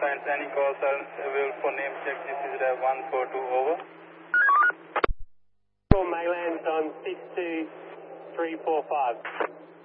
signs, any calls are available for name check. This is 142 over. Mainland on 62345.